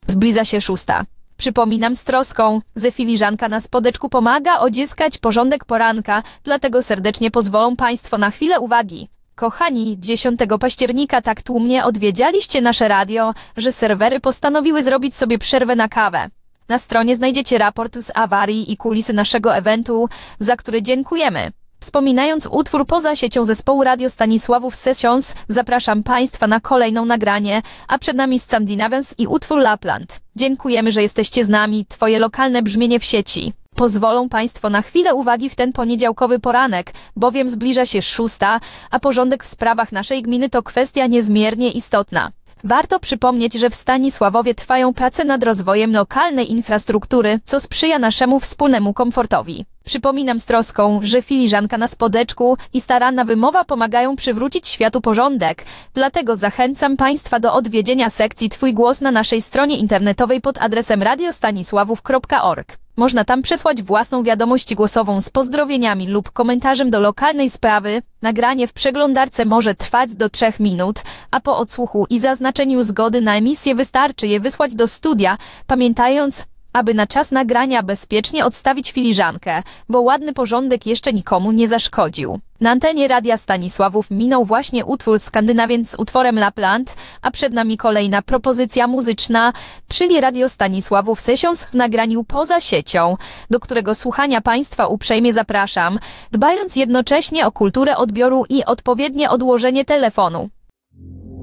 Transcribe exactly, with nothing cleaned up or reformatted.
Zbliża się szósta. Przypominam z troską, że filiżanka na spodeczku pomaga odzyskać porządek poranka, dlatego serdecznie pozwolą Państwo na chwilę uwagi. Kochani, dziesiątego października tak tłumnie odwiedzialiście nasze radio, że serwery postanowiły zrobić sobie przerwę na kawę. Na stronie znajdziecie raport z awarii i kulisy naszego eventu, za który dziękujemy. Wspominając utwór poza siecią zespołu Radio Stanisławów Sessions, zapraszam Państwa na kolejną nagranie, a przed nami Scandinavians i utwór Lapland. Dziękujemy, że jesteście z nami, Twoje lokalne brzmienie w sieci. Pozwolą Państwo na chwilę uwagi w ten poniedziałkowy poranek, bowiem zbliża się szósta, a porządek w sprawach naszej gminy to kwestia niezmiernie istotna. Warto przypomnieć, że w Stanisławowie trwają prace nad rozwojem lokalnej infrastruktury, co sprzyja naszemu wspólnemu komfortowi. Przypominam z troską, że filiżanka na spodeczku i staranna wymowa pomagają przywrócić światu porządek, dlatego zachęcam Państwa do odwiedzenia sekcji Twój głos na naszej stronie internetowej pod adresem radio stanisławów kropka org. Można tam przesłać własną wiadomość głosową z pozdrowieniami lub komentarzem do lokalnej sprawy. Nagranie w przeglądarce może trwać do trzech minut, a po odsłuchu i zaznaczeniu zgody na emisję wystarczy je wysłać do studia, pamiętając, aby na czas nagrania bezpiecznie odstawić filiżankę, bo ładny porządek jeszcze nikomu nie zaszkodził. Na antenie Radia Stanisławów minął właśnie utwór Scandinavians z utworem Lapland, a przed nami kolejna propozycja muzyczna, czyli Radio Stanisławów Sessions w nagraniu poza siecią, do którego słuchania Państwa uprzejmie zapraszam, dbając jednocześnie o kulturę odbioru i odpowiednie odłożenie telefonu.